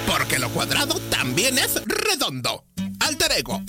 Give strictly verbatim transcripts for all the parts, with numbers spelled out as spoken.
porque lo cuadrado también es redondo. Alter Ego.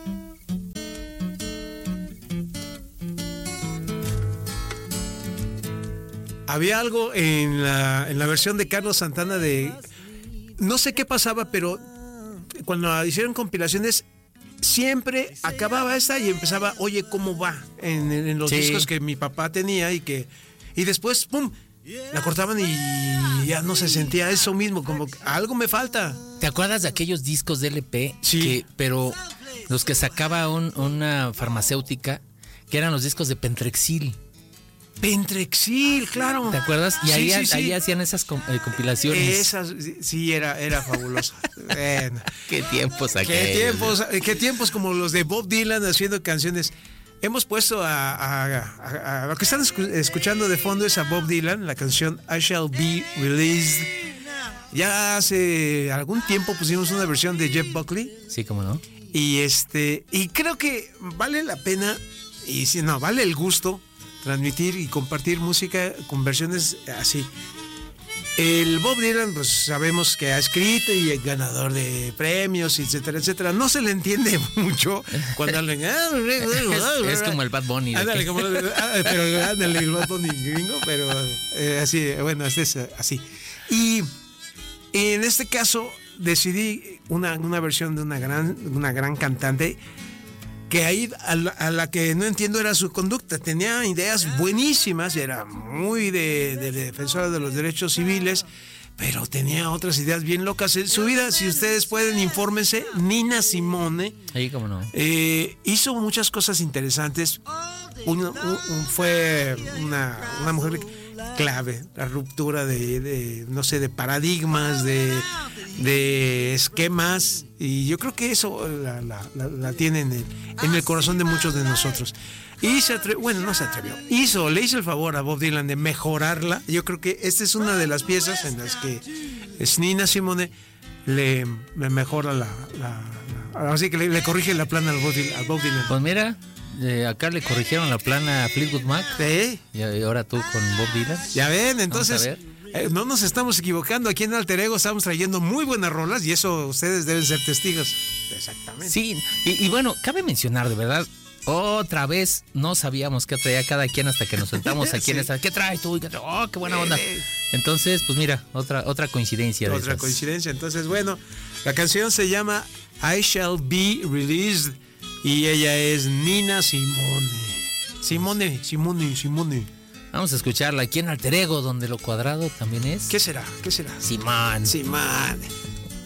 Había algo en la, en la versión de Carlos Santana de... No sé qué pasaba, pero cuando hicieron compilaciones, siempre acababa esta y empezaba, oye, ¿cómo va? En, en los sí. discos que mi papá tenía y que... Y después, ¡pum!, la cortaban y ya no se sentía eso mismo, como algo me falta. ¿Te acuerdas de aquellos discos de L P? Sí. Que, pero los que sacaba un, una farmacéutica, que eran los discos de Pentrexil. Pentrexil, claro. ¿Te acuerdas? Y sí, ahí, sí, sí. ahí hacían esas com, eh, compilaciones. Esas, sí, era, era fabuloso. Bueno. Qué tiempos aquellos. Qué tiempos, qué tiempos como los de Bob Dylan haciendo canciones. Hemos puesto a, a, a, a lo que están escuchando de fondo es a Bob Dylan, la canción I Shall Be Released. Ya hace algún tiempo pusimos una versión de Jeff Buckley. Sí, cómo no. Y este, y creo que vale la pena, y si no, vale el gusto transmitir y compartir música con versiones así. El Bob Dylan, pues sabemos que ha escrito y es ganador de premios, etcétera, etcétera. No se le entiende mucho cuando hablan. es, es como el Bad Bunny. Ándale, como, pero ándale, el Bad Bunny gringo, pero eh, así, bueno, este es así. Y en este caso decidí una, una versión de una gran, una gran cantante que ahí a la, a la que no entiendo era su conducta. Tenía ideas buenísimas, era muy de, de, de defensora de los derechos civiles, pero tenía otras ideas bien locas en su vida. Si ustedes pueden, infórmense. Nina Simone. Ahí, cómo no. Eh, hizo muchas cosas interesantes. Una, un, fue una, una mujer clave, la ruptura de, de no sé, de paradigmas, de, de esquemas, y yo creo que eso la, la, la, la tiene en el, en el corazón de muchos de nosotros. Y se atrevió, bueno, no se atrevió, hizo, le hizo el favor a Bob Dylan de mejorarla. Yo creo que esta es una de las piezas en las que Nina Simone le, le mejora la, la, la, así que le, le corrige la plana a Bob Dylan. A Bob Dylan. Pues mira, Eh, acá le corrigieron la plana a Fleetwood Mac. Sí. Y ahora tú con Bob Dylan. Ya ven, entonces eh, no nos estamos equivocando. Aquí en Alter Ego estamos trayendo muy buenas rolas y eso ustedes deben ser testigos. Exactamente. Sí, y, y bueno, cabe mencionar, de verdad, otra vez no sabíamos qué traía cada quien hasta que nos sentamos aquí sí. en esta. ¿Qué traes tú? Oh, qué buena onda. Entonces, pues mira, otra, otra coincidencia. De otra esas. coincidencia. Entonces, bueno, la canción se llama I Shall Be Released. Y ella es Nina Simone. Simone, Simone, Simone. Vamos a escucharla aquí en Alter Ego, donde lo cuadrado también es. ¿Qué será? ¿Qué será? Simón. Simón.